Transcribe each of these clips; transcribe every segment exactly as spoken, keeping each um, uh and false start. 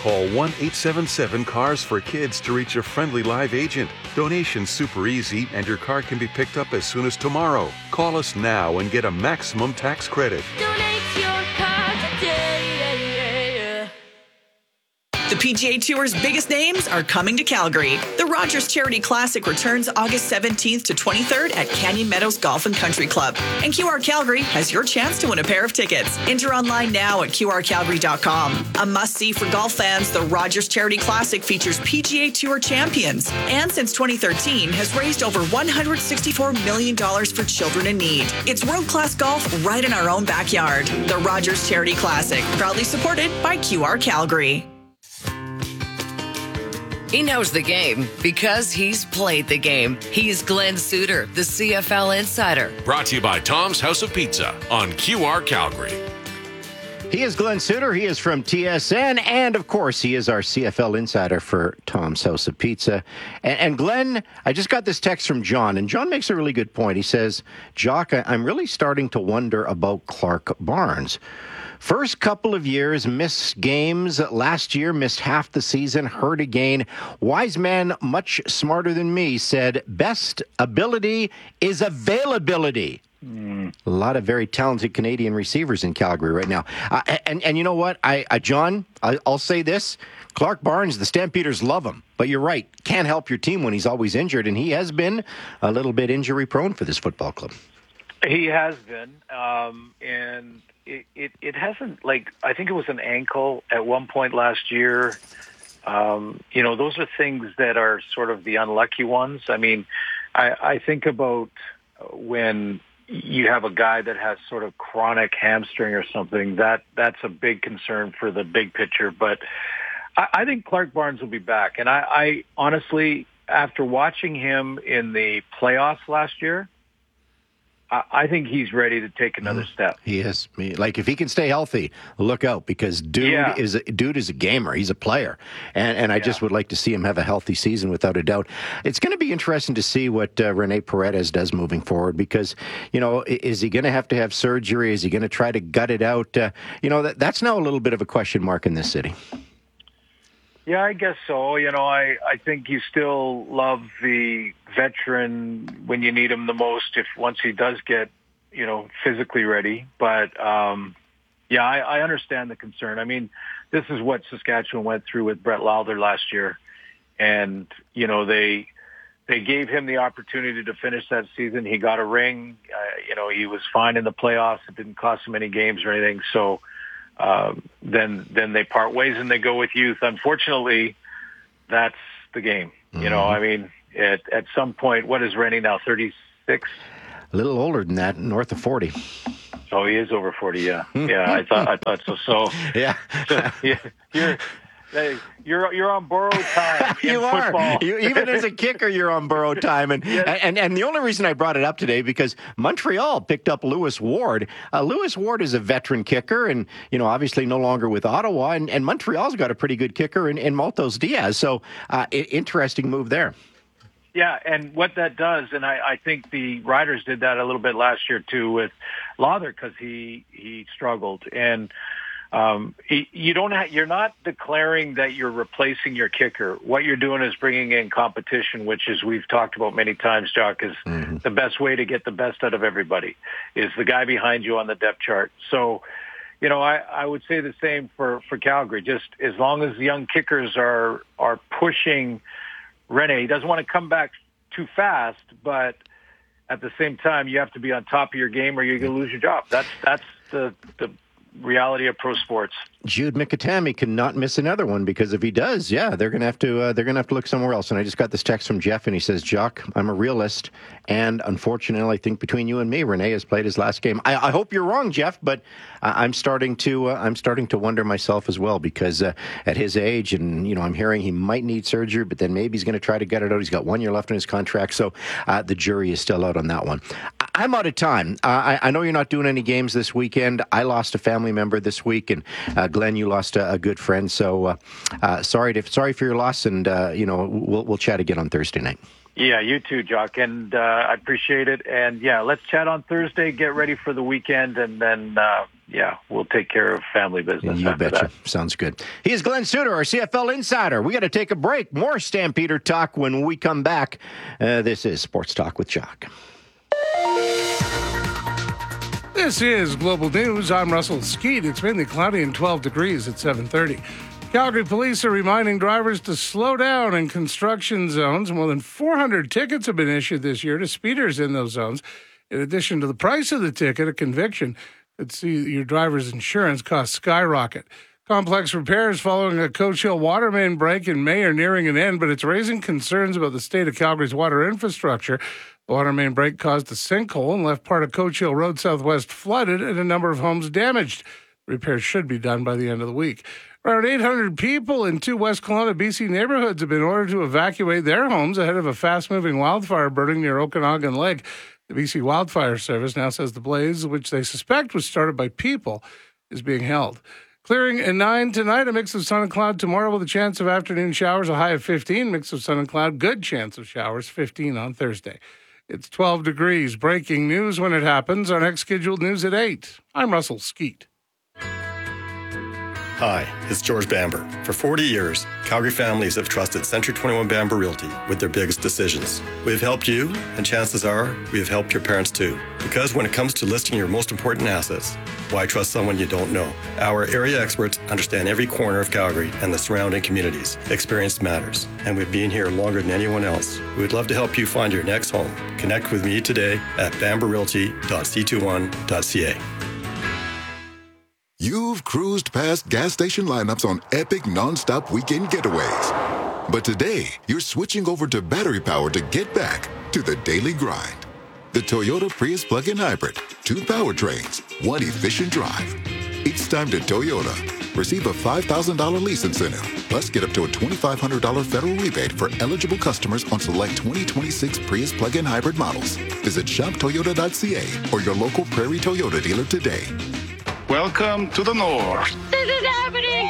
Call one eight seven seven cars for kids to reach a friendly live agent. Donation's super easy, and your car can be picked up as soon as tomorrow. Call us now and get a maximum tax credit. Donate your car today. The P G A Tour's biggest names are coming to Calgary. The Rogers Charity Classic returns August seventeenth to twenty-third at Canyon Meadows Golf and Country Club. And Q R Calgary has your chance to win a pair of tickets. Enter online now at Q R Calgary dot com. A must-see for golf fans, the Rogers Charity Classic features P G A Tour champions. And since twenty thirteen, has raised over one hundred sixty-four million dollars for children in need. It's world-class golf right in our own backyard. The Rogers Charity Classic, proudly supported by Q R Calgary. He knows the game because he's played the game. He's Glenn Suter, the C F L Insider. Brought to you by Tom's House of Pizza on Q R Calgary. He is Glenn Suter. He is from T S N. And, of course, he is our C F L Insider for Tom's House of Pizza. And, and Glenn, I just got this text from John, and John makes a really good point. He says, Jock, I'm really starting to wonder about Clark Barnes. First couple of years, missed games. Last year, missed half the season, hurt again. Wise man, much smarter than me, said, best ability is availability. Mm. A lot of very talented Canadian receivers in Calgary right now. Uh, and, and you know what, I, I John, I, I'll say this. Clark Barnes, the Stampeders love him. But you're right, can't help your team when he's always injured. And he has been a little bit injury-prone for this football club. He has been. Um, and... It, it it hasn't, like, I think it was an ankle at one point last year. Um, you know, those are things that are sort of the unlucky ones. I mean, I, I think about when you have a guy that has sort of chronic hamstring or something, that that's a big concern for the big picture. But I, I think Clark Barnes will be back. And I, I honestly, after watching him in the playoffs last year, I think he's ready to take another mm, step. He is. Like, if he can stay healthy, look out, because dude yeah. is a, dude is a gamer. He's a player. And and I yeah. just would like to see him have a healthy season without a doubt. It's going to be interesting to see what uh, Rene Paredes does moving forward, because, you know, is he going to have to have surgery? Is he going to try to gut it out? Uh, you know, that, that's now a little bit of a question mark in this city. Yeah, I guess so. You know, I, I think you still love the veteran when you need him the most, if once he does get, you know, physically ready. But, um, yeah, I, I understand the concern. I mean, this is what Saskatchewan went through with Brett Lauder last year. And, you know, they they gave him the opportunity to finish that season. He got a ring. Uh, you know, he was fine in the playoffs. It didn't cost him any games or anything. So, Uh, then then they part ways and they go with youth. Unfortunately, that's the game. Mm-hmm. You know, I mean, at at some point, what is Rennie now, thirty-six? A little older than that, north of forty. Oh, he is over forty, yeah. Yeah, I thought I thought so. So, yeah. so yeah, you're... Hey, you're you're on borrowed time in you football. are. You, even as a kicker, you're on borrowed time. And, yes. and and the only reason I brought it up today, because Montreal picked up Lewis Ward. Uh, Lewis Ward is a veteran kicker, and, you know, obviously no longer with Ottawa. And, and Montreal's got a pretty good kicker in, in Maltos Diaz. So, uh, interesting move there. Yeah, and what that does, and I, I think the Riders did that a little bit last year too with Lauder, because he he struggled. And Um, you don't have, you're not declaring that you're replacing your kicker. What you're doing is bringing in competition, which, as we've talked about many times, Jock, is mm-hmm. the best way to get the best out of everybody, is the guy behind you on the depth chart. So, you know, I, I would say the same for, for Calgary. Just as long as the young kickers are, are pushing Rene, he doesn't want to come back too fast, but at the same time, you have to be on top of your game or you're going to lose your job. That's, that's the, the, reality of pro sports. Jude Mikatami cannot miss another one, because if he does, yeah, they're gonna have to uh, they're gonna have to look somewhere else. And I just got this text from Jeff, and he says, "Jock, I'm a realist, and unfortunately, I think between you and me, Rene has played his last game. I, I hope you're wrong, Jeff, but uh, I'm starting to uh, I'm starting to wonder myself as well, because uh, at his age, and you know, I'm hearing he might need surgery, but then maybe he's going to try to get it out. He's got one year left in his contract, so uh, the jury is still out on that one." Uh, I'm out of time. Uh, I, I know you're not doing any games this weekend. I lost a family member this week, and uh, Glenn, you lost a, a good friend. So uh, uh, sorry to, sorry for your loss, and uh, you know we'll we'll chat again on Thursday night. Yeah, you too, Jock, and uh, I appreciate it. And yeah, let's chat on Thursday. Get ready for the weekend, and then uh, yeah, we'll take care of family business. You after betcha. That. Sounds good. He is Glenn Suter, our C F L insider. We got to take a break. More Stampeder talk when we come back. Uh, this is Sports Talk with Jock. This is Global News. I'm Russell Skeet. It's mainly cloudy and twelve degrees at seven thirty. Calgary police are reminding drivers to slow down in construction zones. More than four hundred tickets have been issued this year to speeders in those zones. In addition to the price of the ticket, a conviction could see your driver's insurance costs skyrocket. Complex repairs following a Coach Hill water main break in May are nearing an end, but it's raising concerns about the state of Calgary's water infrastructure. The water main break caused a sinkhole and left part of Coach Hill Road Southwest flooded and a number of homes damaged. Repairs should be done by the end of the week. Around eight hundred people in two West Kelowna, B C neighborhoods have been ordered to evacuate their homes ahead of a fast-moving wildfire burning near Okanagan Lake. The B C Wildfire Service now says the blaze, which they suspect was started by people, is being held. Clearing at nine tonight, a mix of sun and cloud tomorrow with a chance of afternoon showers, a high of fifteen. Mix of sun and cloud, good chance of showers, fifteen on Thursday. It's twelve degrees. Breaking news when it happens. Our next scheduled news at eight. I'm Russell Skeet. Hi, it's George Bamber. For forty years, Calgary families have trusted Century twenty-one Bamber Realty with their biggest decisions. We've helped you, and chances are we have helped your parents too. Because when it comes to listing your most important assets, why trust someone you don't know? Our area experts understand every corner of Calgary and the surrounding communities. Experience matters, and we've been here longer than anyone else. We would love to help you find your next home. Connect with me today at bamber realty dot c twenty-one dot c a. You've cruised past gas station lineups on epic nonstop weekend getaways. But today, you're switching over to battery power to get back to the daily grind. The Toyota Prius plug-in hybrid. Two powertrains, one efficient drive. It's time to Toyota. Receive a five thousand dollars lease incentive, plus get up to a twenty-five hundred dollars federal rebate for eligible customers on select twenty twenty-six Prius plug-in hybrid models. Visit shop toyota dot c a or your local Prairie Toyota dealer today. Welcome to the North. This is happening!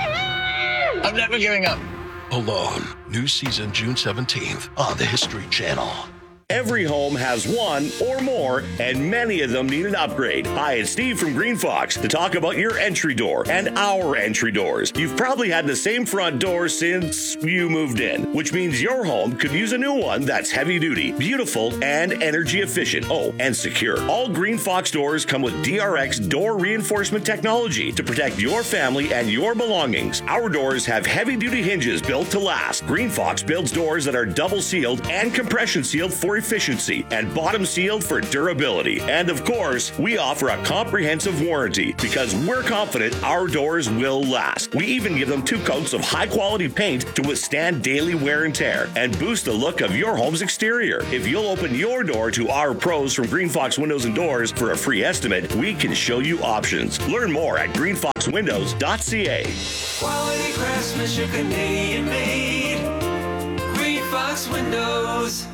I'm never giving up. Alone. New season June seventeenth on the History Channel. Every home has one or more, and many of them need an upgrade. Hi, it's Steve from Green Fox to talk about your entry door and our entry doors. You've probably had the same front door since you moved in, which means your home could use a new one that's heavy duty, beautiful, and energy efficient. Oh, and secure. All Green Fox doors come with D R X door reinforcement technology to protect your family and your belongings. Our doors have heavy duty hinges built to last. Green Fox builds doors that are double sealed and compression sealed for efficiency and bottom sealed for durability. And of course, we offer a comprehensive warranty because we're confident our doors will last. We even give them two coats of high quality paint to withstand daily wear and tear and boost the look of your home's exterior. If you'll open your door to our pros from Green Fox Windows and Doors for a free estimate, we can show you options. Learn more at green fox windows dot c a. Quality craftsmanship, Canadian made. Green Fox Windows.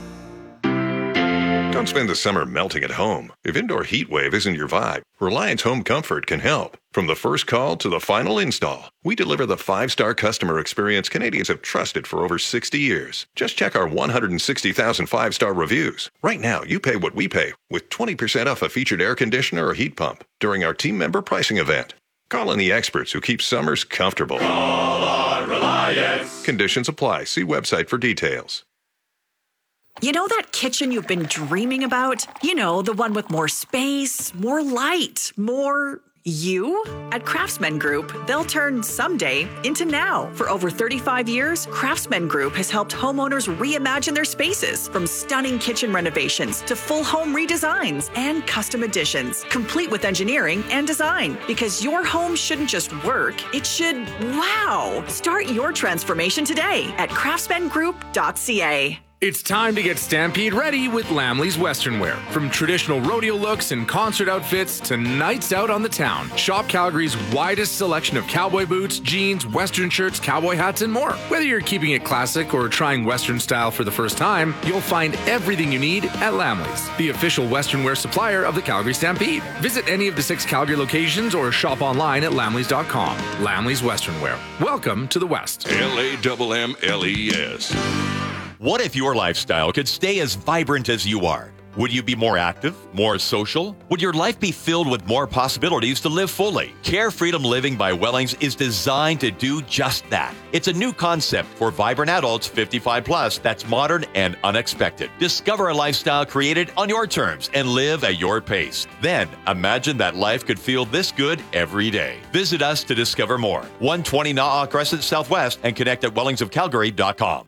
Don't spend the summer melting at home. If indoor heat wave isn't your vibe, Reliance Home Comfort can help. From the first call to the final install, we deliver the five-star customer experience Canadians have trusted for over sixty years. Just check our one hundred sixty thousand five-star reviews. Right now, you pay what we pay with twenty percent off a featured air conditioner or heat pump during our team member pricing event. Call in the experts who keep summers comfortable. Call on Reliance. Conditions apply. See website for details. You know that kitchen you've been dreaming about? You know, the one with more space, more light, more you? At Craftsman Group, they'll turn someday into now. For over thirty-five years, Craftsman Group has helped homeowners reimagine their spaces, from stunning kitchen renovations to full home redesigns and custom additions, complete with engineering and design. Because your home shouldn't just work, it should wow. Start your transformation today at craftsman group dot c a. It's time to get Stampede ready with Lamley's Western Wear. From traditional rodeo looks and concert outfits to nights out on the town, shop Calgary's widest selection of cowboy boots, jeans, Western shirts, cowboy hats, and more. Whether you're keeping it classic or trying Western style for the first time, you'll find everything you need at Lamley's, the official Western Wear supplier of the Calgary Stampede. Visit any of the six Calgary locations or shop online at lamleys dot com. Lamley's Western Wear. Welcome to the West. L A M M L E S. What if your lifestyle could stay as vibrant as you are? Would you be more active, more social? Would your life be filled with more possibilities to live fully? Care Freedom Living by Wellings is designed to do just that. It's a new concept for vibrant adults fifty-five plus that's modern and unexpected. Discover a lifestyle created on your terms and live at your pace. Then imagine that life could feel this good every day. Visit us to discover more. one twenty Na'a Crescent Southwest and connect at wellings of calgary dot com.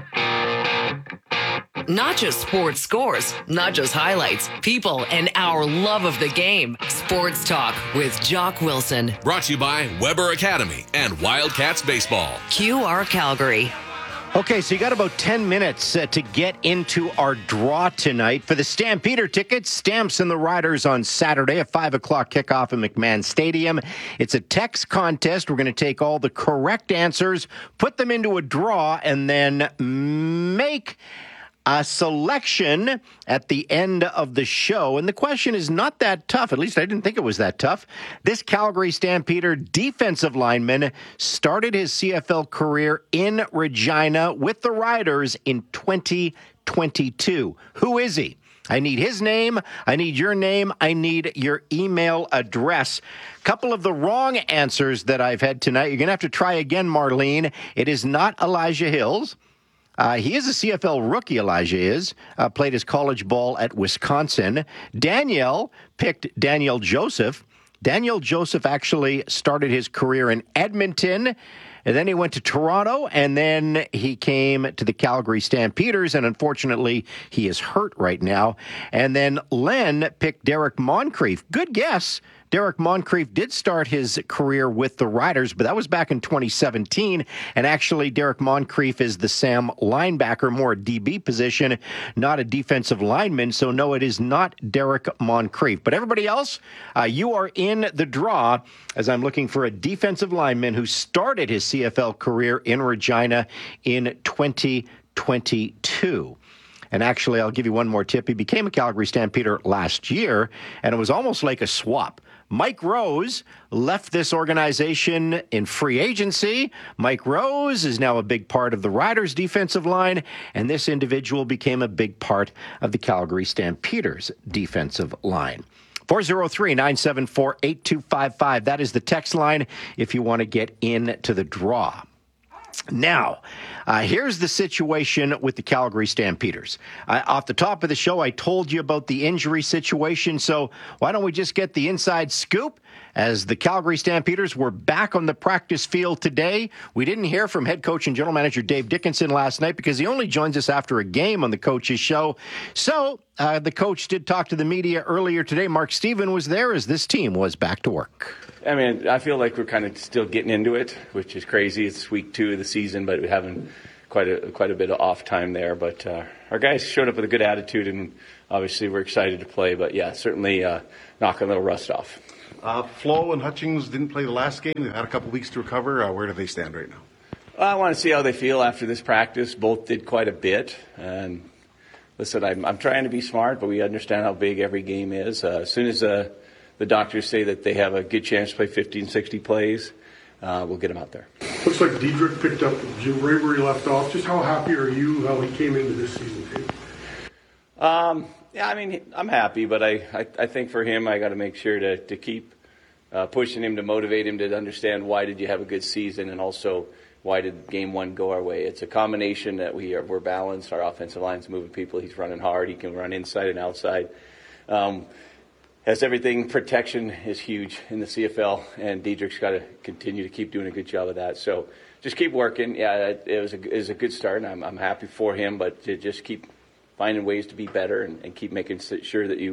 Not just sports scores, not just highlights, people, and our love of the game. Sports Talk with Jock Wilson. Brought to you by Weber Academy and Wildcats Baseball. Q R Calgary. Okay, so you got about ten minutes uh, to get into our draw tonight for the Stampeder tickets. Stamps and the Riders on Saturday, a five o'clock kickoff at McMahon Stadium. It's a text contest. We're going to take all the correct answers, put them into a draw, and then make a selection at the end of the show. And the question is not that tough. At least I didn't think it was that tough. This Calgary Stampeder defensive lineman started his C F L career in Regina with the Riders in twenty twenty-two. Who is he? I need his name. I need your name. I need your email address. Couple of the wrong answers that I've had tonight. You're going to have to try again, Marlene. It is not Elijah Hills. Uh, he is a C F L rookie, Elijah is. Uh, played his college ball at Wisconsin. Danielle picked Daniel Joseph. Daniel Joseph actually started his career in Edmonton, and then he went to Toronto, and then he came to the Calgary Stampeders, and unfortunately, he is hurt right now. And then Len picked Derek Moncrief. Good guess. Derek Moncrief did start his career with the Riders, but that was back in twenty seventeen. And actually, Derek Moncrief is the Sam linebacker, more a D B position, not a defensive lineman. So, no, it is not Derek Moncrief. But everybody else, uh, you are in the draw as I'm looking for a defensive lineman who started his C F L career in Regina in twenty twenty-two. And actually, I'll give you one more tip. He became a Calgary Stampeder last year, and it was almost like a swap. Mike Rose left this organization in free agency. Mike Rose is now a big part of the Riders' defensive line, and this individual became a big part of the Calgary Stampeders' defensive line. four oh three, nine seven four, eight two five five. That is the text line if you want to get into the draw. Now, uh, here's the situation with the Calgary Stampeders. Uh, off the top of the show, I told you about the injury situation, so why don't we just get the inside scoop? As the Calgary Stampeders were back on the practice field today, we didn't hear from head coach and general manager Dave Dickinson last night because he only joins us after a game on the coach's show. So uh, the coach did talk to the media earlier today. Mark Stephen was there as this team was back to work. I mean, I feel like we're kind of still getting into it, which is crazy. It's week two of the season, but we're having quite a quite a bit of off time there. But uh, our guys showed up with a good attitude, and obviously we're excited to play. But, yeah, certainly uh, knocking a little rust off. Uh, Flo and Hutchings didn't play the last game. They've had a couple weeks to recover. Uh, where do they stand right now? I want to see how they feel after this practice. Both did quite a bit. And, listen, I'm, I'm trying to be smart, but we understand how big every game is. Uh, as soon as uh, – the doctors say that they have a good chance to play fifty and sixty plays, uh, we'll get them out there. Looks like Diedrich picked up right where he left off. Just how happy are you how he came into this season, too? Um, yeah, I mean, I'm happy, but I, I, I think for him, I got to make sure to, to keep uh, pushing him, to motivate him to understand why did you have a good season, and also why did game one go our way. It's a combination that we are, we're balanced. Our offensive line's moving people. He's running hard. He can run inside and outside. Um, As everything, protection is huge in the C F L, and Diedrich's got to continue to keep doing a good job of that. So just keep working. Yeah, it, it was a, it was a good start, and I'm, I'm happy for him, but to just keep finding ways to be better and, and keep making sure that you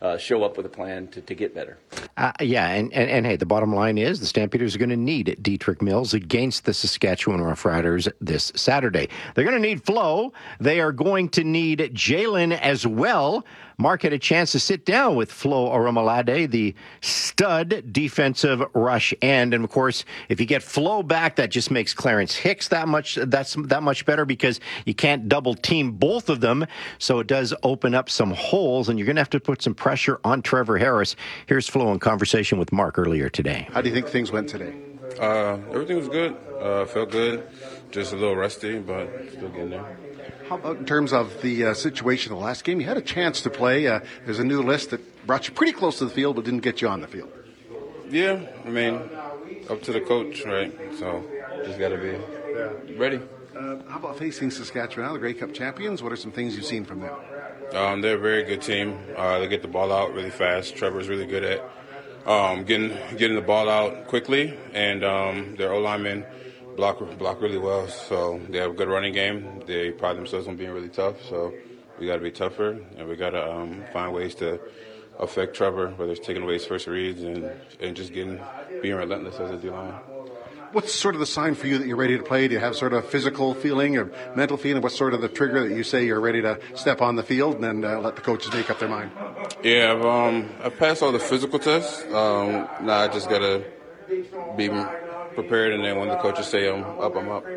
uh, show up with a plan to, to get better. Uh, yeah, and, and, and hey, the bottom line is the Stampeders are going to need Dietrich Mills against the Saskatchewan Roughriders this Saturday. They're going to need Flo. They are going to need Jalen as well. Mark had a chance to sit down with Flo Oromalade, the stud defensive rush end. And, of course, if you get Flo back, that just makes Clarence Hicks that much that's that much better because you can't double team both of them. So it does open up some holes, and you're going to have to put some pressure on Trevor Harris. Here's Flo in conversation with Mark earlier today. How do you think things went today? Uh, everything was good. Uh, felt good. Just a little rusty, but still getting there. How about in terms of the uh, situation of the last game? You had a chance to play. Uh, there's a new list that brought you pretty close to the field but didn't get you on the field. Yeah, I mean, up to the coach, right? So just got to be ready. Uh, how about facing Saskatchewan, the Grey Cup champions? What are some things you've seen from them? Um, they're a very good team. Uh, they get the ball out really fast. Trevor's really good at um, getting getting the ball out quickly, and um, their O-linemen block block really well. So they have a good running game. They pride themselves on being really tough. So we got to be tougher, and we got to um, find ways to affect Trevor, whether it's taking away his first reads and and just getting being relentless as a D-line. What's sort of the sign for you that you're ready to play? Do you have sort of a physical feeling or mental feeling? What's sort of the trigger that you say you're ready to step on the field and then uh, let the coaches make up their mind? Yeah, I've, um, I've passed all the physical tests. Um, now I just got to be prepared, and then when the coaches say I'm up, I'm up.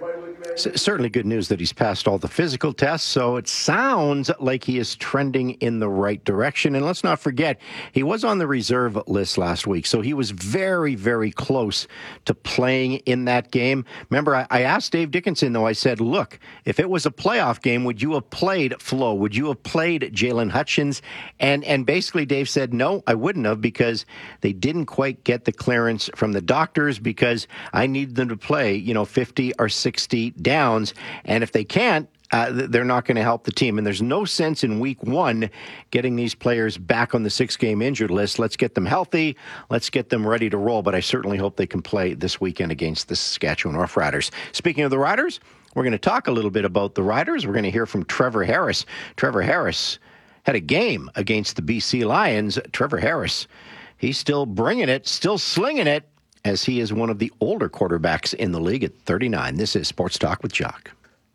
C- certainly good news that he's passed all the physical tests, so it sounds like he is trending in the right direction. And let's not forget, he was on the reserve list last week, so he was very, very close to playing in that game. Remember, I, I asked Dave Dickinson, though, I said, look, if it was a playoff game, would you have played Flo? Would you have played Jalen Hutchins? And, and basically Dave said, no, I wouldn't have, because they didn't quite get the clearance from the doctors, because I need them to play, you know, fifty or sixty downs, and if they can't, uh, they're not going to help the team. And there's no sense in week one getting these players back on the six-game injured list. Let's get them healthy. Let's get them ready to roll. But I certainly hope they can play this weekend against the Saskatchewan Roughriders. Speaking of the Riders, we're going to talk a little bit about the Riders. We're going to hear from Trevor Harris. Trevor Harris had a game against the B C Lions. Trevor Harris, he's still bringing it, still slinging it, as he is one of the older quarterbacks in the league at thirty-nine. This is Sports Talk with Jock.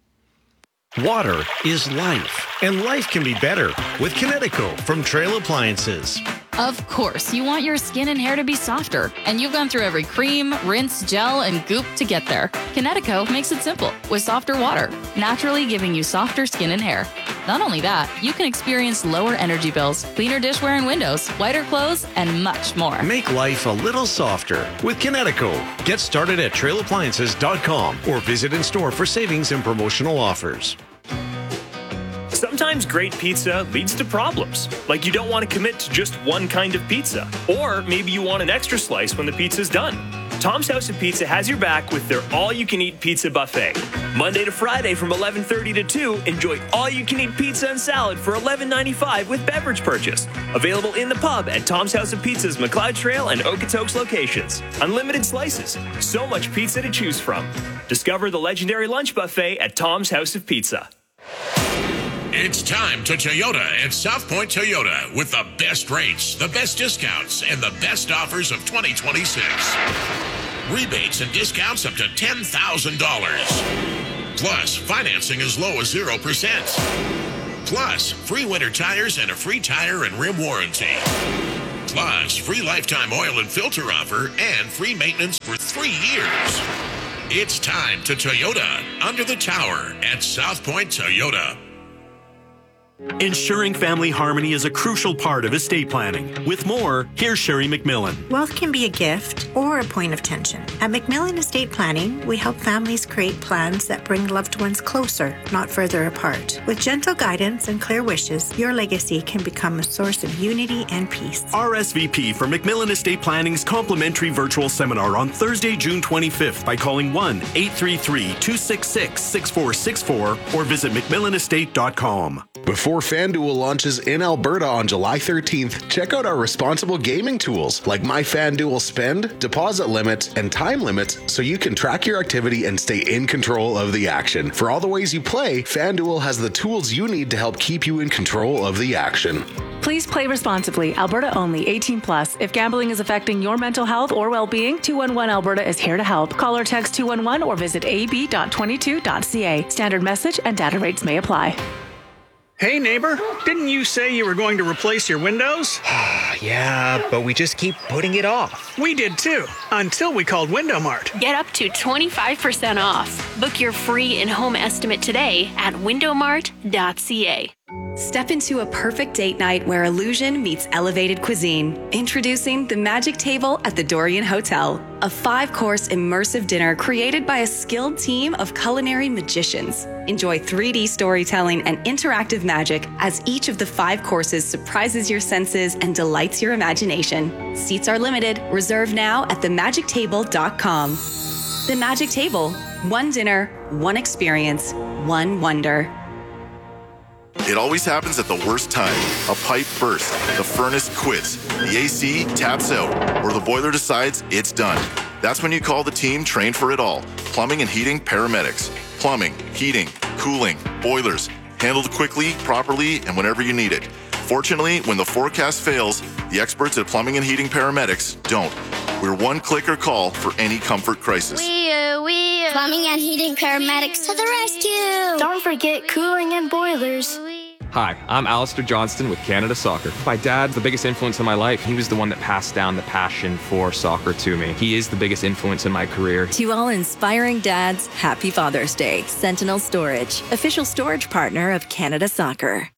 Water is life, and life can be better with Kinetico from Trail Appliances. Of course, you want your skin and hair to be softer, and you've gone through every cream, rinse, gel, and goop to get there. Kinetico makes it simple with softer water, naturally giving you softer skin and hair. Not only that, you can experience lower energy bills, cleaner dishware and windows, whiter clothes, and much more. Make life a little softer with Kinetico. Get started at trail appliances dot com or visit in store for savings and promotional offers. Sometimes great pizza leads to problems, like you don't want to commit to just one kind of pizza, or maybe you want an extra slice when the pizza's done. Tom's House of Pizza has your back with their all-you-can-eat pizza buffet. Monday to Friday from eleven thirty to two, enjoy all-you-can-eat pizza and salad for eleven ninety-five with beverage purchase. Available in the pub at Tom's House of Pizza's McLeod Trail and Okotoks locations. Unlimited slices, so much pizza to choose from. Discover the legendary lunch buffet at Tom's House of Pizza. It's time to Toyota at South Point Toyota with the best rates, the best discounts, and the best offers of twenty twenty-six. Rebates and discounts up to ten thousand dollars. Plus, financing as low as zero percent. Plus, free winter tires and a free tire and rim warranty. Plus, free lifetime oil and filter offer and free maintenance for three years. It's time to Toyota under the tower at South Point Toyota. Ensuring family harmony is a crucial part of estate planning. With more, here's Sherry McMillan. Wealth can be a gift or a point of tension. At McMillan Estate Planning, we help families create plans that bring loved ones closer, not further apart. With gentle guidance and clear wishes, your legacy can become a source of unity and peace. R S V P for McMillan Estate Planning's complimentary virtual seminar on Thursday, June twenty-fifth by calling one eight three three, two six six, six four six four or visit mcmillan estate dot com. Before Before FanDuel launches in Alberta on July thirteenth, check out our responsible gaming tools like My FanDuel Spend, deposit limits, and time limits so you can track your activity and stay in control of the action. For all the ways you play, FanDuel has the tools you need to help keep you in control of the action. Please play responsibly. Alberta only. eighteen plus. If gambling is affecting your mental health or well-being, two one one Alberta is here to help. Call or text two one one or visit a b dot twenty-two dot c a. Standard message and data rates may apply. Hey neighbor, didn't you say you were going to replace your windows? Yeah, but we just keep putting it off. We did too, until we called Window Mart. Get up to twenty-five percent off. Book your free in-home estimate today at window mart dot c a. Step into a perfect date night where illusion meets elevated cuisine. Introducing the Magic Table at the Dorian Hotel, a five-course immersive dinner created by a skilled team of culinary magicians. Enjoy three D storytelling and interactive magic as each of the five courses surprises your senses and delights your imagination. Seats are limited. Reserve now at the magic table dot com. The Magic Table. One dinner, one experience, one wonder. It always happens at the worst time. A pipe bursts, the furnace quits, the A C taps out, or the boiler decides it's done. That's when you call the team trained for it all. Plumbing and Heating Paramedics. Plumbing, heating, cooling, boilers. Handled quickly, properly, and whenever you need it. Fortunately, when the forecast fails, the experts at Plumbing and Heating Paramedics don't. We're one click or call for any comfort crisis. We, uh, we, uh, Plumbing and Heating Paramedics to the rescue! Don't forget cooling and boilers. Hi, I'm Alistair Johnston with Canada Soccer. My dad's the biggest influence in my life. He was the one that passed down the passion for soccer to me. He is the biggest influence in my career. To all inspiring dads, happy Father's Day. Sentinel Storage, official storage partner of Canada Soccer.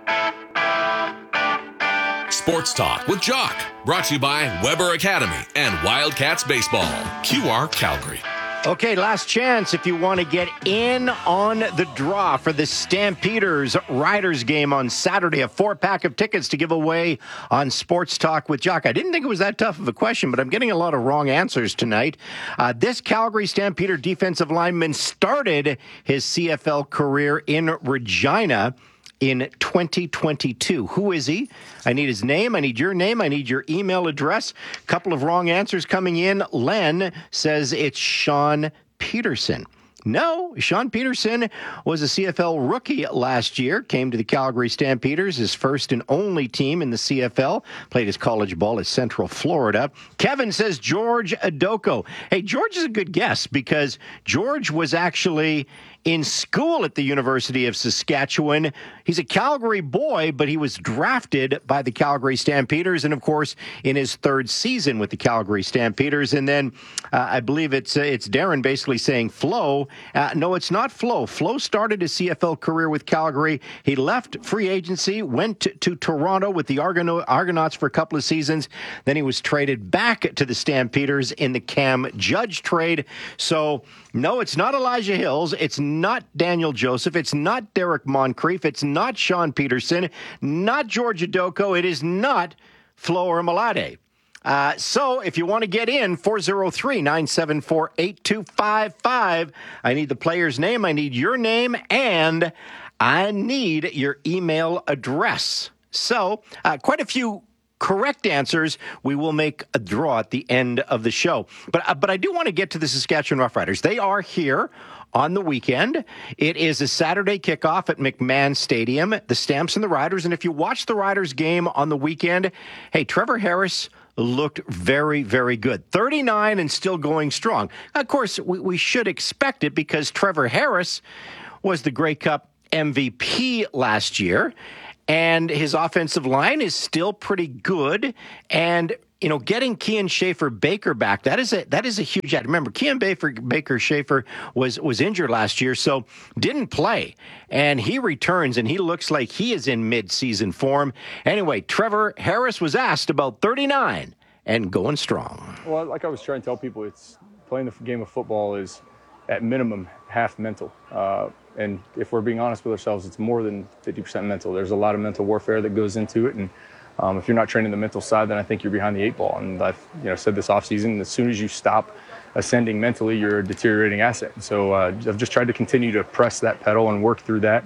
Sports Talk with Jock, brought to you by Weber Academy and Wildcats Baseball. Q R Calgary. Okay, last chance if you want to get in on the draw for the Stampeders Riders game on Saturday. A four-pack of tickets to give away on Sports Talk with Jock. I didn't think it was that tough of a question, but I'm getting a lot of wrong answers tonight. Uh, this Calgary Stampeder defensive lineman started his C F L career in Regina in twenty twenty-two. Who is he? I need his name. I need your name. I need your email address. Couple of wrong answers coming in. Len says it's Sean Peterson. No, Sean Peterson was a C F L rookie last year, came to the Calgary Stampeders, his first and only team in the C F L, played his college ball at Central Florida. Kevin says George Adoko. Hey, George is a good guess because George was actually in school at the University of Saskatchewan. He's a Calgary boy, but he was drafted by the Calgary Stampeders, and of course, in his third season with the Calgary Stampeders. And then uh, I believe it's uh, it's Darren basically saying Flo. Uh, no, it's not Flo. Flo started his C F L career with Calgary. He left free agency, went to, to Toronto with the Argonaut, Argonauts for a couple of seasons. Then he was traded back to the Stampeders in the Cam Judge trade. So, no, it's not Elijah Hills. It's not Daniel Joseph. It's not Derek Moncrief. It's not Sean Peterson. Not George Adoko. It is not Flo Ermolade. Uh, so if you want to get in, four oh three, nine seven four, eight two five five. I need the player's name. I need your name. And I need your email address. So uh, quite a few correct answers. We will make a draw at the end of the show. But, uh, but I do want to get to the Saskatchewan Roughriders. They are here on the weekend. It is a Saturday kickoff at McMahon Stadium, the Stamps and the Riders. And if you watch the Riders game on the weekend, hey, Trevor Harris looked very, very good. thirty-nine and still going strong. Of course, we, we should expect it because Trevor Harris was the Grey Cup M V P last year, and his offensive line is still pretty good. And you know, getting Kean Schaefer-Baker back, that is a that is a huge add. Remember, Kean Baker, Baker Schaefer was, was injured last year, so didn't play. And he returns, and he looks like he is in mid-season form. Anyway, Trevor Harris was asked about thirty-nine and going strong. Well, like I was trying to tell people, it's playing the game of football is, at minimum, half mental. Uh, and if we're being honest with ourselves, it's more than fifty percent mental. There's a lot of mental warfare that goes into it, and Um, if you're not training the mental side, then I think you're behind the eight ball. And I've you know, said this offseason, as soon as you stop ascending mentally, you're a deteriorating asset. And so uh, I've just tried to continue to press that pedal and work through that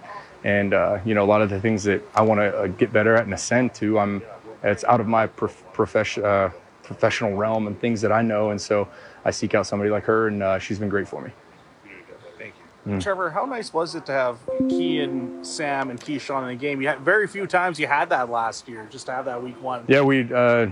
And, uh, you know, a lot of the things that I want to uh, get better at and ascend to, I'm, it's out of my prof- profession, uh, professional realm and things that I know. And so I seek out somebody like her, and uh, she's been great for me. Thank you. Mm. Trevor, how nice was it to have Key and Sam and Keyshawn in the game? You had very few times you had that last year, just to have that week one. Yeah, we, uh,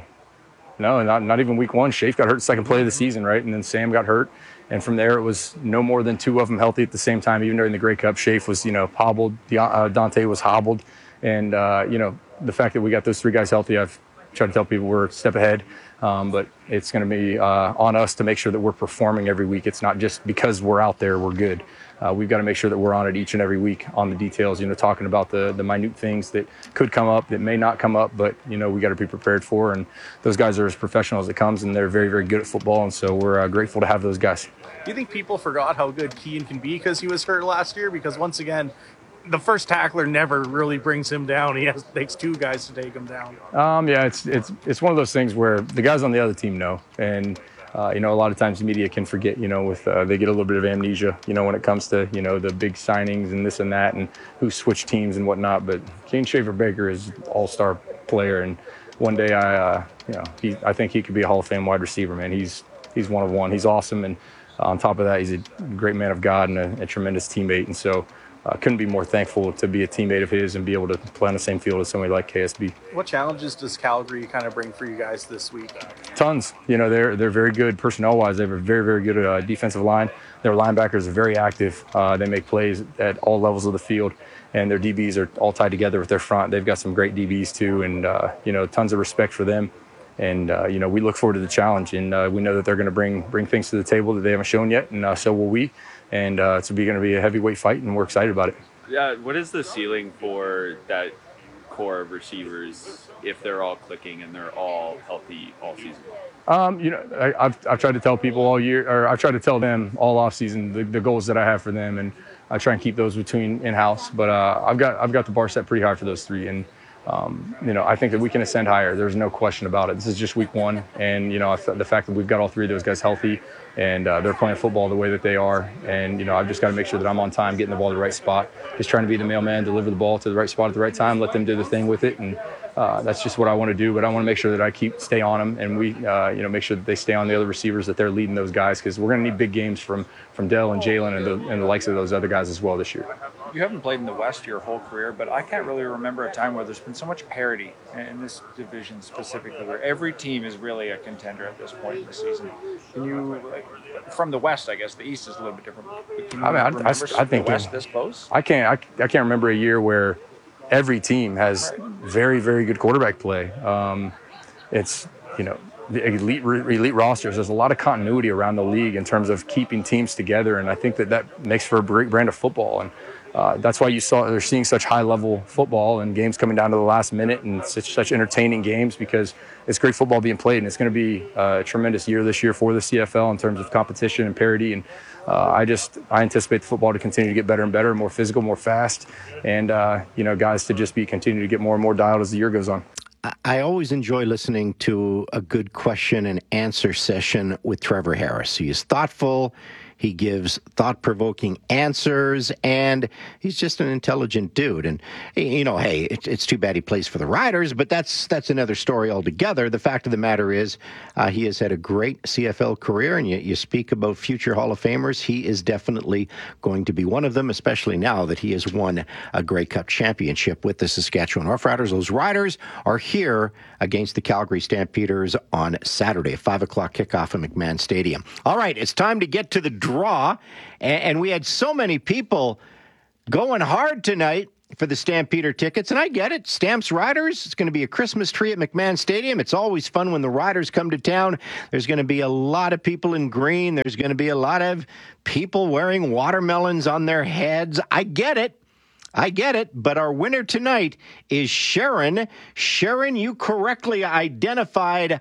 no, not, not even week one. Shafe got hurt second play of the season, right? And then Sam got hurt. And from there, it was no more than two of them healthy at the same time, even during the Grey Cup. Shafe was, you know, hobbled. Uh, Dante was hobbled. And, uh, you know, the fact that we got those three guys healthy, I've tried to tell people we're a step ahead. Um, but it's going to be uh, on us to make sure that we're performing every week. It's not just because we're out there, we're good. Uh, we've got to make sure that we're on it each and every week on the details, you know, talking about the the minute things that could come up, that may not come up, but, you know, we got to be prepared for. And those guys are as professional as it comes, and they're very, very good at football. And so we're uh, grateful to have those guys. Do you think people forgot how good Kean can be because he was hurt last year? Because once again, the first tackler never really brings him down. He has takes two guys to take him down. Um, yeah, it's it's it's one of those things where the guys on the other team know, and uh, you know, a lot of times the media can forget. You know, with uh, they get a little bit of amnesia. You know, when it comes to, you know, the big signings and this and that, and who switched teams and whatnot. But Kane Schaefer-Baker is an all-star player, and one day I, uh, you know, he I think he could be a Hall of Fame wide receiver. Man, he's he's one of one. He's awesome, and uh, on top of that, he's a great man of God and a, a tremendous teammate. And so. I uh, couldn't be more thankful to be a teammate of his and be able to play on the same field as somebody like K S B. What challenges does Calgary kind of bring for you guys this week? Tons. You know, they're they're very good personnel-wise. They have a very, very good uh, defensive line. Their linebackers are very active. Uh, they make plays at all levels of the field, and their D Bs are all tied together with their front. They've got some great D Bs too, and uh, you know, tons of respect for them. And uh, you know, we look forward to the challenge, and uh, we know that they're going to bring bring things to the table that they haven't shown yet, and uh, so will we. And uh, it's going to be a heavyweight fight, and we're excited about it. Yeah, what is the ceiling for that core of receivers if they're all clicking and they're all healthy all season? Um, you know, I, I've I've tried to tell people all year, or I've tried to tell them all off season the, the goals that I have for them, and I try and keep those between in house. But uh, I've got I've got the bar set pretty high for those three, and um, you know, I think that we can ascend higher. There's no question about it. This is just week one, and you know, the fact that we've got all three of those guys healthy, and uh, they're playing football the way that they are, and you know, I've just got to make sure that I'm on time, getting the ball to the right spot, just trying to be the mailman, deliver the ball to the right spot at the right time, let them do the thing with it, and uh, that's just what I want to do. But I want to make sure that I keep stay on them, and we, uh, you know, make sure that they stay on the other receivers, that they're leading those guys, because we're going to need big games from from Dell and Jalen and the, and the likes of those other guys as well this year. You haven't played in the West your whole career, but I can't really remember a time where there's been so much parity in this division specifically, where every team is really a contender at this point in the season. Can you, from the West, I guess the East is a little bit different. But can you I mean, I, remember I, I think the West this close? I can't. I, I can't remember a year where every team has very, very good quarterback play. Um, it's you know. The elite elite rosters. There's a lot of continuity around the league in terms of keeping teams together, and I think that that makes for a great brand of football. And uh, that's why you saw they're seeing such high level football and games coming down to the last minute, and such such entertaining games, because it's great football being played, and it's going to be a tremendous year this year for the C F L in terms of competition and parity. And uh, I just I anticipate the football to continue to get better and better, more physical, more fast, and uh, you know, guys to just be continue to get more and more dialed as the year goes on. I always enjoy listening to a good question and answer session with Trevor Harris. He is thoughtful. He gives thought-provoking answers, and he's just an intelligent dude. And, you know, hey, it, it's too bad he plays for the Riders, but that's that's another story altogether. The fact of the matter is uh, he has had a great C F L career, and you, you speak about future Hall of Famers. He is definitely going to be one of them, especially now that he has won a Grey Cup championship with the Saskatchewan Roughriders. Those Riders are here against the Calgary Stampeders on Saturday, five o'clock kickoff at McMahon Stadium. All right, it's time to get to the draw, and we had so many people going hard tonight for the Stampeder tickets, and I get it. Stamps Riders, it's going to be a Christmas tree at McMahon Stadium. It's always fun when the Riders come to town. There's going to be a lot of people in green. There's going to be a lot of people wearing watermelons on their heads. I get it. I get it, but our winner tonight is Sharon. Sharon, you correctly identified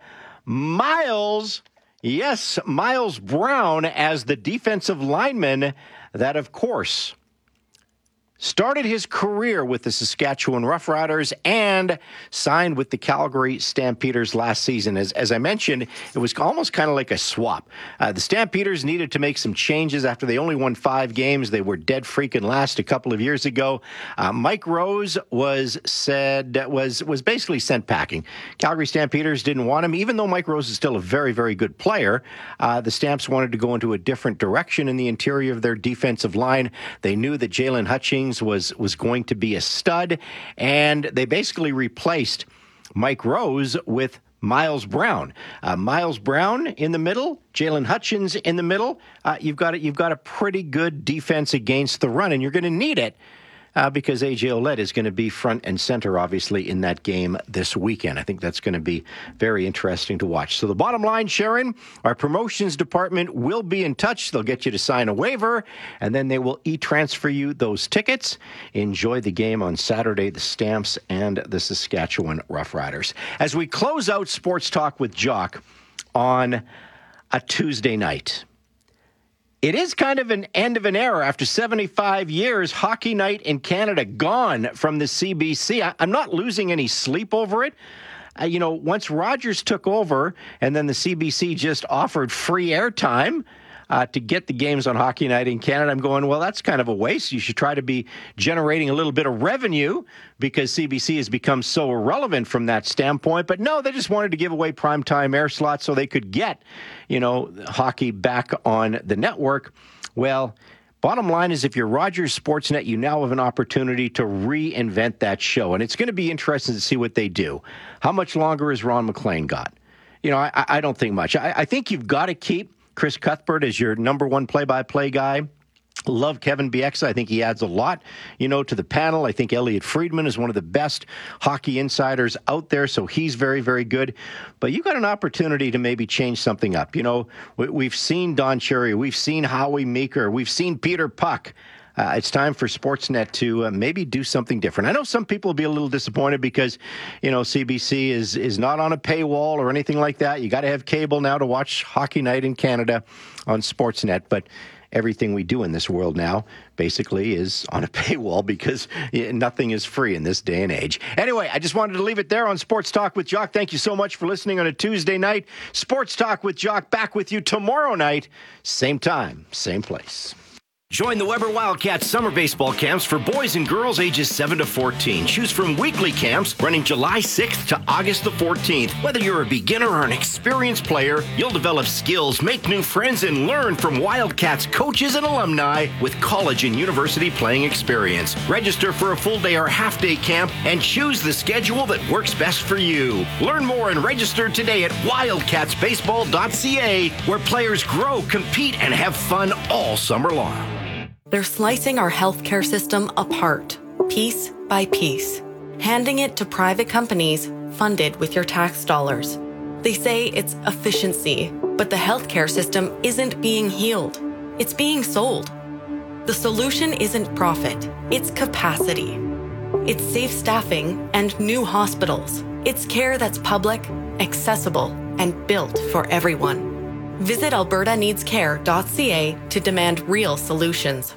Miles, yes, Miles Brown as the defensive lineman that, of course, started his career with the Saskatchewan Roughriders and signed with the Calgary Stampeders last season. As, as I mentioned, it was almost kind of like a swap. Uh, the Stampeders needed to make some changes after they only won five games. They were dead freaking last a couple of years ago. Uh, Mike Rose was said was was basically sent packing. Calgary Stampeders didn't want him, even though Mike Rose is still a very, very good player. Uh, the Stamps wanted to go into a different direction in the interior of their defensive line. They knew that Jalen Hutchings was was going to be a stud, and they basically replaced Mike Rose with Miles Brown. Uh, Miles Brown in the middle, Jalen Hutchins in the middle. Uh, you've got it. You've got a pretty good defense against the run, and you're going to need it uh, because A J Ouellette is going to be front and center, obviously, in that game this weekend. I think that's going to be very interesting to watch. So the bottom line, Sharon, our promotions department will be in touch. They'll get you to sign a waiver, and then they will e-transfer you those tickets. Enjoy the game on Saturday, the Stamps and the Saskatchewan Roughriders. As we close out Sports Talk with Jock on a Tuesday night, it is kind of an end of an era. After seventy-five years, Hockey Night in Canada gone from the C B C. I, I'm not losing any sleep over it. Uh, you know, once Rogers took over and then the C B C just offered free airtime uh, to get the games on Hockey Night in Canada, I'm going, well, that's kind of a waste. You should try to be generating a little bit of revenue because C B C has become so irrelevant from that standpoint. But no, they just wanted to give away primetime air slots so they could get, you know, hockey back on the network. Well, bottom line is if you're Rogers Sportsnet, you now have an opportunity to reinvent that show. And it's going to be interesting to see what they do. How much longer has Ron McLean got? You know, I, I don't think much. I, I think you've got to keep Chris Cuthbert as your number one play-by-play guy. Love Kevin Bieksa. I think he adds a lot, you know, to the panel. I think Elliot Friedman is one of the best hockey insiders out there, so he's very, very good. But you've got an opportunity to maybe change something up. You know, we, we've seen Don Cherry, we've seen Howie Meeker, we've seen Peter Puck. Uh, it's time for Sportsnet to uh, maybe do something different. I know some people will be a little disappointed because, you know, C B C is is not on a paywall or anything like that. You got to have cable now to watch Hockey Night in Canada on Sportsnet, but everything we do in this world now basically is on a paywall because nothing is free in this day and age. Anyway, I just wanted to leave it there on Sports Talk with Jock. Thank you so much for listening on a Tuesday night. Sports Talk with Jock back with you tomorrow night, same time, same place. Join the Weber Wildcats summer baseball camps for boys and girls ages seven to fourteen. Choose from weekly camps running July sixth to August the fourteenth. Whether you're a beginner or an experienced player, you'll develop skills, make new friends, and learn from Wildcats coaches and alumni with college and university playing experience. Register for a full day or half day camp and choose the schedule that works best for you. Learn more and register today at wildcats baseball dot c a, where players grow, compete, and have fun all summer long. They're slicing our healthcare system apart, piece by piece, handing it to private companies funded with your tax dollars. They say it's efficiency, but the healthcare system isn't being healed. It's being sold. The solution isn't profit, it's capacity. It's safe staffing and new hospitals. It's care that's public, accessible, and built for everyone. Visit alberta needs care dot c a to demand real solutions.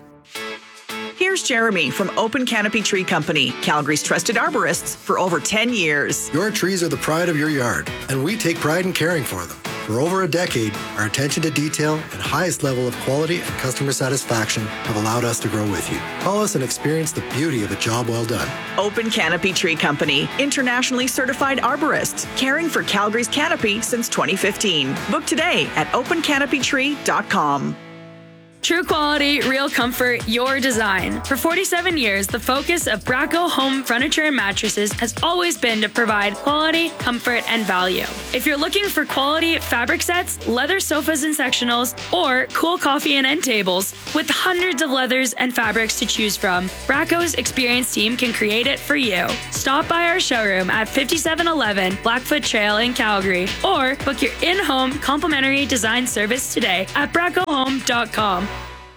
Here's Jeremy from Open Canopy Tree Company, Calgary's trusted arborists for over ten years. Your trees are the pride of your yard, and we take pride in caring for them. For over a decade, our attention to detail and highest level of quality and customer satisfaction have allowed us to grow with you. Call us and experience the beauty of a job well done. Open Canopy Tree Company, internationally certified arborists, caring for Calgary's canopy since twenty fifteen. Book today at open canopy tree dot com. True quality, real comfort, your design. For forty-seven years, the focus of Bracco Home Furniture and Mattresses has always been to provide quality, comfort, and value. If you're looking for quality fabric sets, leather sofas and sectionals, or cool coffee and end tables, with hundreds of leathers and fabrics to choose from, Bracco's experienced team can create it for you. Stop by our showroom at fifty-seven eleven Blackfoot Trail in Calgary, or book your in-home complimentary design service today at bracco home dot com.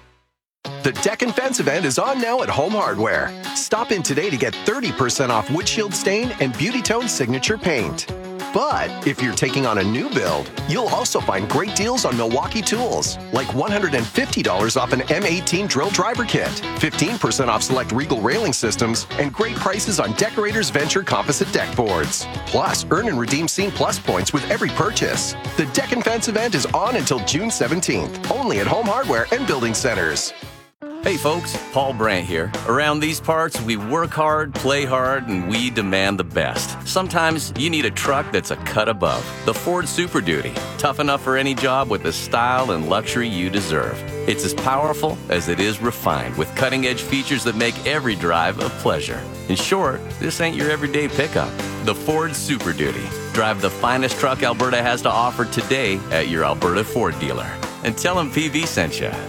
The Deck and Fence event is on now at Home Hardware. Stop in today to get thirty percent off windshield stain and Beauty Tone signature paint. But if you're taking on a new build, you'll also find great deals on Milwaukee tools, like one hundred fifty dollars off an M eighteen drill driver kit, fifteen percent off select Regal railing systems, and great prices on Decorators Venture composite deck boards. Plus, earn and redeem Scene Plus points with every purchase. The Deck and Fence event is on until June seventeenth, only at Home Hardware and Building Centers. Hey folks, Paul Brandt here. Around these parts, we work hard, play hard, and we demand the best. Sometimes you need a truck that's a cut above. The Ford Super Duty. Tough enough for any job with the style and luxury you deserve. It's as powerful as it is refined, with cutting-edge features that make every drive a pleasure. In short, this ain't your everyday pickup. The Ford Super Duty. Drive the finest truck Alberta has to offer today at your Alberta Ford dealer. And tell them P V sent you.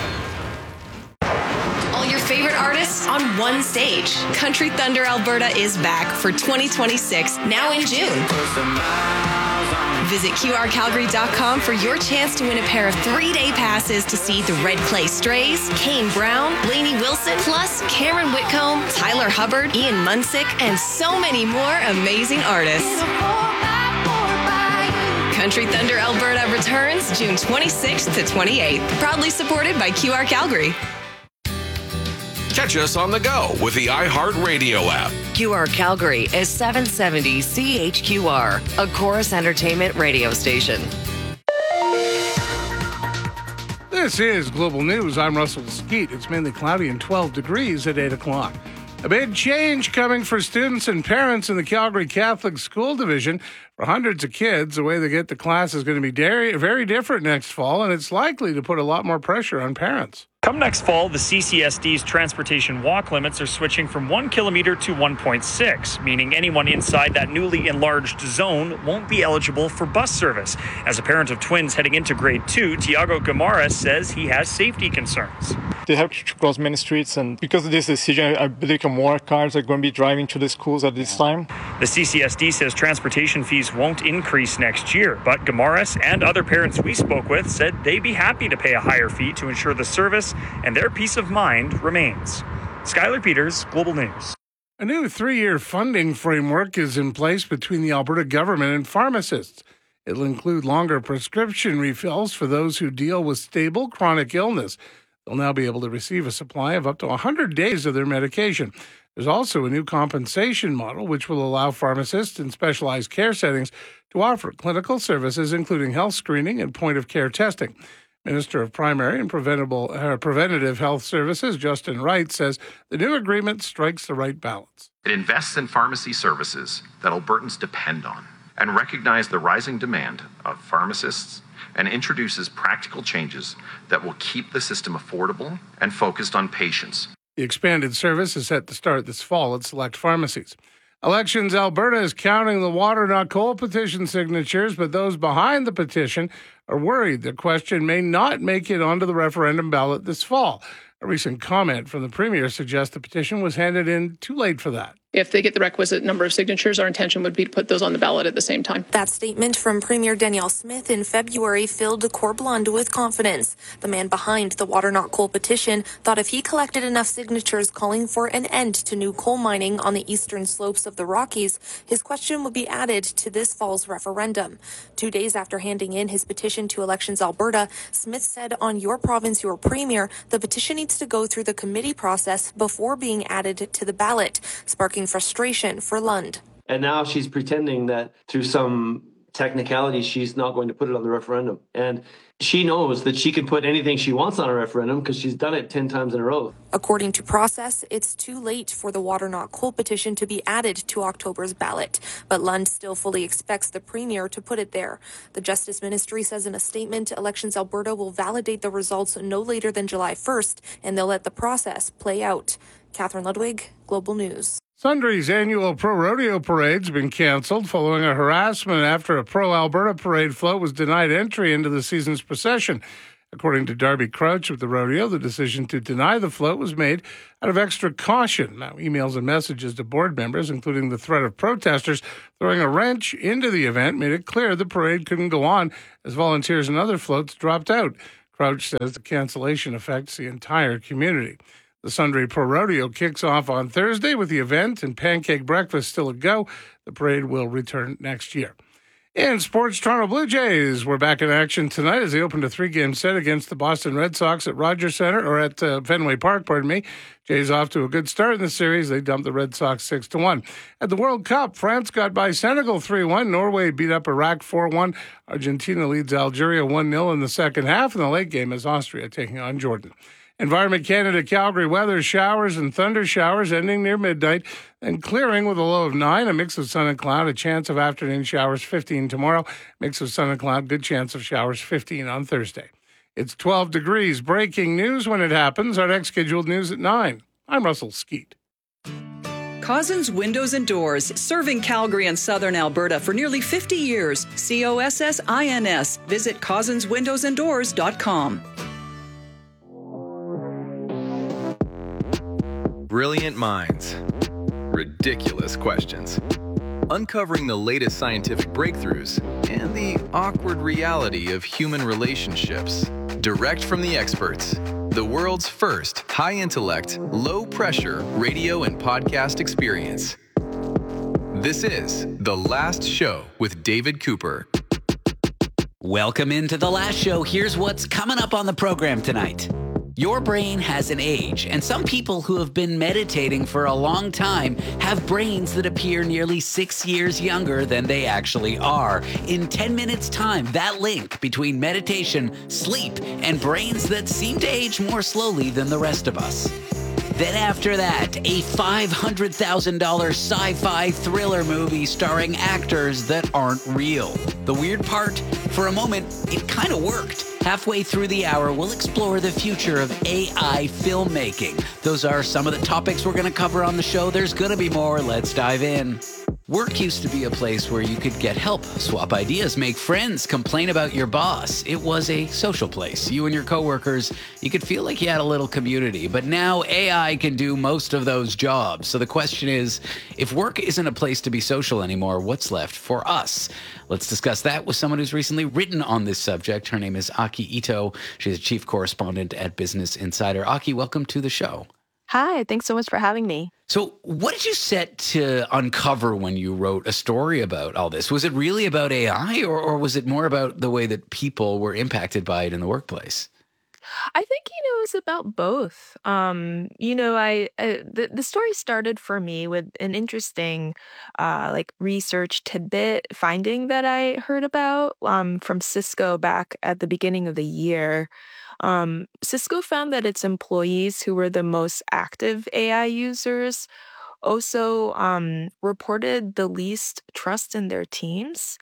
Favorite artists on one stage. Country Thunder Alberta is back for twenty twenty-six, now in June. Visit Q R Calgary dot com for your chance to win a pair of three-day passes to see the Red Clay Strays, Kane Brown, Lainey Wilson, plus Cameron Whitcomb, Tyler Hubbard, Ian Munsick, and so many more amazing artists. Country Thunder Alberta returns June twenty-sixth to twenty-eighth. Proudly supported by Q R Calgary. Catch us on the go with the iHeartRadio app. Q R Calgary is seven seventy C H Q R, a Chorus Entertainment radio station. This is Global News. I'm Russell Skeet. It's mainly cloudy and twelve degrees at eight o'clock. A big change coming for students and parents in the Calgary Catholic School Division. For hundreds of kids, the way they get to class is going to be very different next fall, and it's likely to put a lot more pressure on parents. Come next fall, the C C S D's transportation walk limits are switching from one kilometer to one point six, meaning anyone inside that newly enlarged zone won't be eligible for bus service. As a parent of twins heading into grade two, Tiago Gamaras says he has safety concerns. They have to cross many streets, and because of this decision, I believe more cars are going to be driving to the schools at this time. The C C S D says transportation fees won't increase next year, but Gamaras and other parents we spoke with said they'd be happy to pay a higher fee to ensure the service and their peace of mind remains. Skylar Peters, Global News. A new three-year funding framework is in place between the Alberta government and pharmacists. It'll include longer prescription refills for those who deal with stable chronic illness. They'll now be able to receive a supply of up to one hundred days of their medication. There's also a new compensation model which will allow pharmacists in specialized care settings to offer clinical services, including health screening and point-of-care testing. Minister of Primary and Preventable, uh, Preventative Health Services, Justin Wright, says the new agreement strikes the right balance. It invests in pharmacy services that Albertans depend on and recognize the rising demand of pharmacists and introduces practical changes that will keep the system affordable and focused on patients. The expanded service is set to start this fall at select pharmacies. Elections Alberta is counting the Water Not Coal petition signatures, but those behind the petition are worried the question may not make it onto the referendum ballot this fall. A recent comment from the Premier suggests the petition was handed in too late for that. If they get the requisite number of signatures, our intention would be to put those on the ballot at the same time. That statement from Premier Danielle Smith in February filled Courtblonde with confidence. The man behind the Water Not Coal petition thought if he collected enough signatures calling for an end to new coal mining on the eastern slopes of the Rockies, his question would be added to this fall's referendum. Two days after handing in his petition to Elections Alberta, Smith said, "On your province, your Premier, the petition needs to go through the committee process before being added to the ballot," sparking frustration for Lund. And now she's pretending that through some technicality, she's not going to put it on the referendum. And she knows that she can put anything she wants on a referendum because she's done it ten times in a row. According to process, it's too late for the Water Not Coal petition to be added to October's ballot. But Lund still fully expects the Premier to put it there. The Justice Ministry says in a statement, Elections Alberta will validate the results no later than July first, and they'll let the process play out. Catherine Ludwig, Global News. Sundry's annual Pro Rodeo Parade's been canceled following a harassment after a Pro Alberta Parade float was denied entry into the season's procession. According to Darby Crouch of the rodeo, the decision to deny the float was made out of extra caution. Now, emails and messages to board members, including the threat of protesters throwing a wrench into the event, made it clear the parade couldn't go on as volunteers and other floats dropped out. Crouch says the cancellation affects the entire community. The Sundry Pro Rodeo kicks off on Thursday with the event and pancake breakfast still a go. The parade will return next year. In sports, Toronto Blue Jays were back in action tonight as they opened a three-game set against the Boston Red Sox at Rogers Center, or at uh, Fenway Park, pardon me. Jays off to a good start in the series. They dumped the Red Sox six to one. At the World Cup, France got by Senegal three one. Norway beat up Iraq four one. Argentina leads Algeria one nil in the second half. And the late game is Austria taking on Jordan. Environment Canada, Calgary weather, showers and thunder showers ending near midnight and clearing with a low of nine, a mix of sun and cloud, a chance of afternoon showers fifteen tomorrow, mix of sun and cloud, good chance of showers fifteen on Thursday. It's twelve degrees. Breaking news when it happens. Our next scheduled news at nine. I'm Russell Skeet. Cozzens Windows and Doors, serving Calgary and southern Alberta for nearly fifty years. C O S S I N S. Visit cozzens windows and doors dot com. Brilliant minds, ridiculous questions, uncovering the latest scientific breakthroughs and the awkward reality of human relationships. Direct from the experts, the world's first high-intellect, low-pressure radio and podcast experience. This is The Last Show with David Cooper. Welcome into The Last Show. Here's what's coming up on the program tonight. Your brain has an age, and some people who have been meditating for a long time have brains that appear nearly six years younger than they actually are. In ten minutes' time, that link between meditation, sleep, and brains that seem to age more slowly than the rest of us. Then after that, a five hundred thousand dollars sci-fi thriller movie starring actors that aren't real. The weird part, for a moment, it kind of worked. Halfway through the hour, we'll explore the future of A I filmmaking. Those are some of the topics we're going to cover on the show. There's going to be more. Let's dive in. Work used to be a place where you could get help, swap ideas, make friends, complain about your boss. It was a social place. You and your coworkers, you could feel like you had a little community. But now A I can do most of those jobs. So the question is, if work isn't a place to be social anymore, what's left for us? Let's discuss that with someone who's recently written on this subject. Her name is Aki Ito. She's a chief correspondent at Business Insider. Aki, welcome to the show. Hi, thanks so much for having me. So what did you set to uncover when you wrote a story about all this? Was it really about A I, or, or was it more about the way that people were impacted by it in the workplace? I think, you know, it was about both. Um, you know, I, I the, the story started for me with an interesting uh, like research tidbit finding that I heard about um, from Cisco back at the beginning of the year. Um, Cisco found that its employees who were the most active A I users also um, reported the least trust in their teams.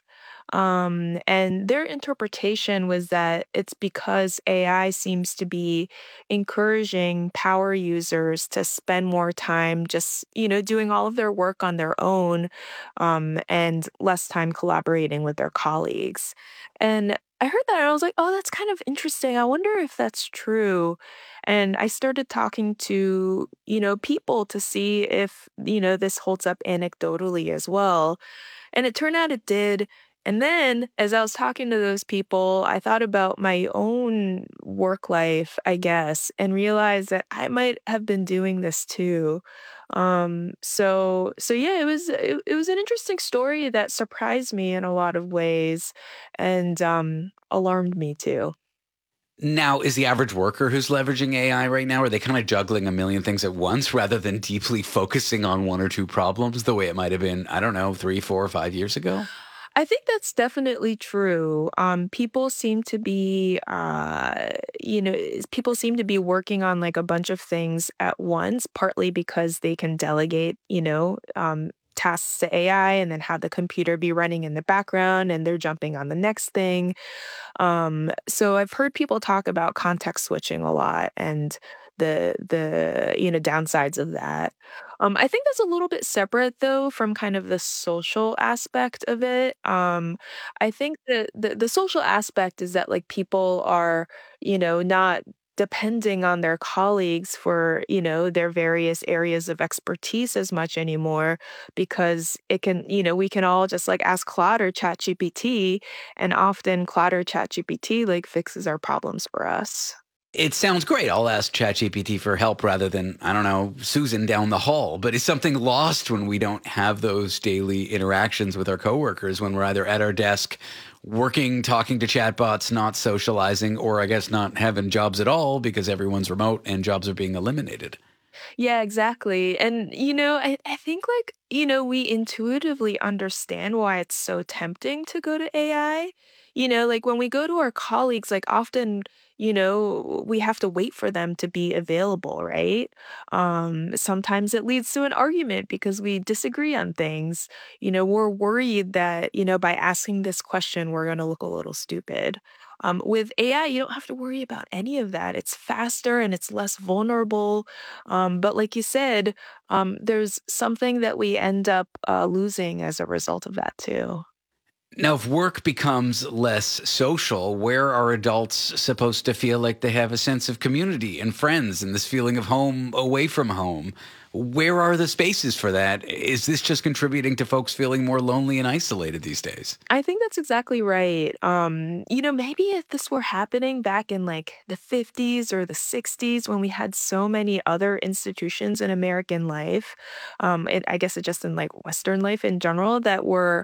Um, and their interpretation was that it's because A I seems to be encouraging power users to spend more time just, you know, doing all of their work on their own, um, and less time collaborating with their colleagues. And I heard that and I was like, oh, that's kind of interesting. I wonder if that's true. And I started talking to, you know, people to see if, you know, this holds up anecdotally as well. And it turned out it did. And then as I was talking to those people, I thought about my own work life, I guess, and realized that I might have been doing this too. Um, so, so yeah, it was, it, it was an interesting story that surprised me in a lot of ways and, um, alarmed me too. Now, is the average worker who's leveraging A I right now, are they kind of juggling a million things at once rather than deeply focusing on one or two problems the way it might have been, I don't know, three, four, or five years ago? I think that's definitely true. Um, people seem to be, uh, you know, people seem to be working on like a bunch of things at once, partly because they can delegate, you know, um, tasks to A I and then have the computer be running in the background and they're jumping on the next thing. Um, so I've heard people talk about context switching a lot and the the you know downsides of that. Um, I think that's a little bit separate though from kind of the social aspect of it. Um, I think that the the social aspect is that like people are you know not depending on their colleagues for, you know, their various areas of expertise as much anymore because it can, you know, we can all just like ask Claude or ChatGPT, and often Claude or ChatGPT like fixes our problems for us. It sounds great. I'll ask ChatGPT for help rather than, I don't know, Susan down the hall. But is something lost when we don't have those daily interactions with our coworkers, when we're either at our desk working, talking to chatbots, not socializing, or I guess not having jobs at all because everyone's remote and jobs are being eliminated? Yeah, exactly. And, you know, I, I think like, you know, we intuitively understand why it's so tempting to go to A I. You know, like when we go to our colleagues, like often, you know, we have to wait for them to be available, right? Um, sometimes it leads to an argument because we disagree on things. You know, we're worried that, you know, by asking this question, we're going to look a little stupid. Um, with A I, you don't have to worry about any of that. It's faster and it's less vulnerable. Um, but like you said, um, there's something that we end up uh, losing as a result of that too. Now, if work becomes less social, where are adults supposed to feel like they have a sense of community and friends and this feeling of home away from home? Where are the spaces for that? Is this just contributing to folks feeling more lonely and isolated these days? I think that's exactly right. Um, you know, maybe if this were happening back in like the fifties or the sixties when we had so many other institutions in American life, um, it, I guess it just in like Western life in general that were,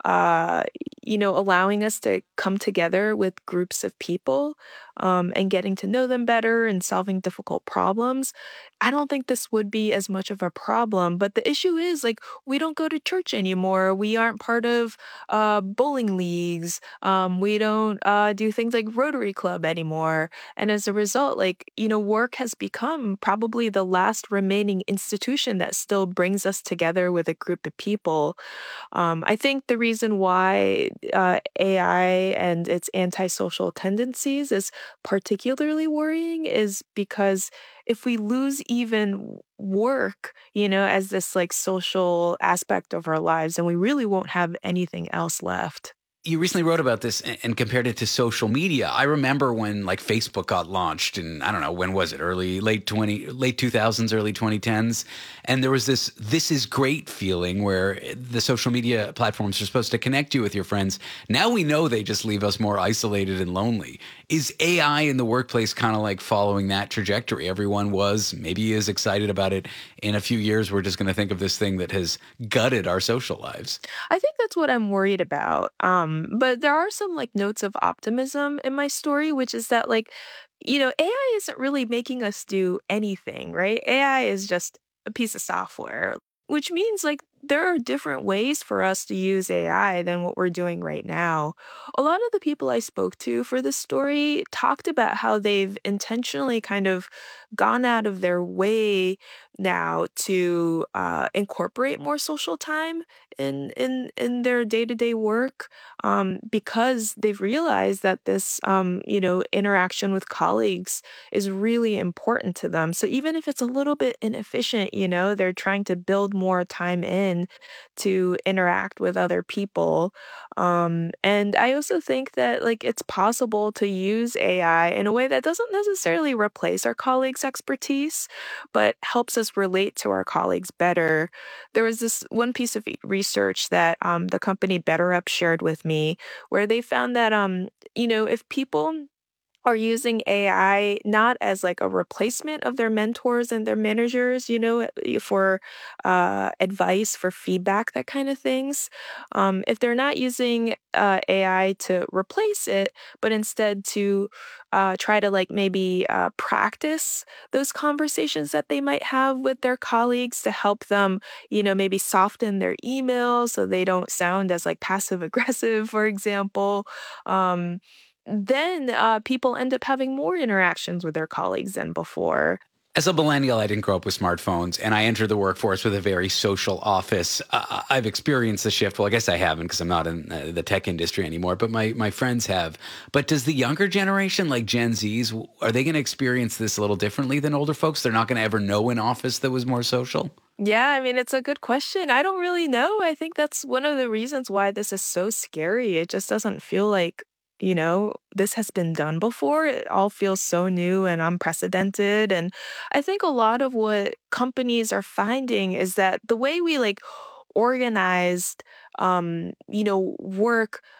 uh, you know, allowing us to come together with groups of people um, and getting to know them better and solving difficult problems. I don't think this would be as much of a problem. But the issue is like we don't go to church anymore. We aren't part of uh, bowling leagues. Um, we don't uh, do things like Rotary Club anymore. And as a result, like, you know, work has become probably the last remaining institution that still brings us together with a group of people. Um, I think the reason why uh, A I and its antisocial tendencies is particularly worrying is because if we lose even work, you know, as this like social aspect of our lives, then we really won't have anything else left. You recently wrote about this and and compared it to social media. I remember when like Facebook got launched and I don't know, when was it? Early, late twenty, late two thousands, early twenty tens. And there was this, this is great feeling where the social media platforms are supposed to connect you with your friends. Now we know they just leave us more isolated and lonely. Is A I in the workplace kind of like following that trajectory? Everyone was, maybe is excited about it. In a few years, we're just going to think of this thing that has gutted our social lives. I think that's what I'm worried about. Um, but there are some like notes of optimism in my story, which is that like, you know, A I isn't really making us do anything, right? A I is just a piece of software, which means like there are different ways for us to use A I than what we're doing right now. A lot of the people I spoke to for this story talked about how they've intentionally kind of gone out of their way now to uh, incorporate more social time in in in their day-to-day work um, because they've realized that this um, you know interaction with colleagues is really important to them. So even if it's a little bit inefficient, you know, they're trying to build more time in to interact with other people. Um, and I also think that like it's possible to use A I in a way that doesn't necessarily replace our colleagues' expertise, but helps us relate to our colleagues better. There was this one piece of e- research that um, the company BetterUp shared with me, where they found that um, you know if people are using A I not as like a replacement of their mentors and their managers, you know, eh, for uh, advice, for feedback, that kind of things. Um, if they're not using uh, A I to replace it, but instead to uh, try to like maybe uh, practice those conversations that they might have with their colleagues to help them, you know, maybe soften their emails so they don't sound as like passive aggressive, for example. Um, then uh, people end up having more interactions with their colleagues than before. As a millennial, I didn't grow up with smartphones, and I entered the workforce with a very social office. Uh, I've experienced the shift. Well, I guess I haven't because I'm not in uh, the tech industry anymore, but my, my friends have. But does the younger generation, like Gen Zs, are they going to experience this a little differently than older folks? They're not going to ever know an office that was more social? Yeah, I mean, it's a good question. I don't really know. I think that's one of the reasons why this is so scary. It just doesn't feel like you know, this has been done before. It all feels so new and unprecedented. And I think a lot of what companies are finding is that the way we like organized, um, you know, work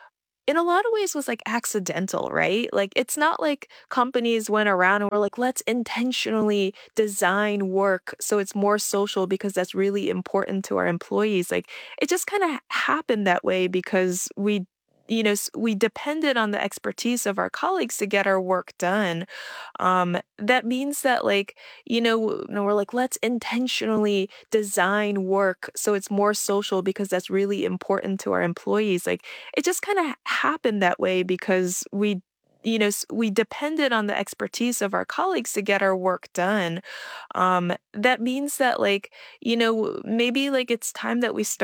in a lot of ways was like accidental, right? Like it's not like companies went around and were like, let's intentionally design work so it's more social because that's really important to our employees. Like it just kind of happened that way because we you know, s- we depended on the expertise of our colleagues to get our work done. Um, that means that, like, you know, w- you know, we're like, let's intentionally design work so it's more social because that's really important to our employees. Like, it just kind of happened that way because we you know, s- we depended on the expertise of our colleagues to get our work done. Um, that means that, like, you know, maybe like it's time that we start.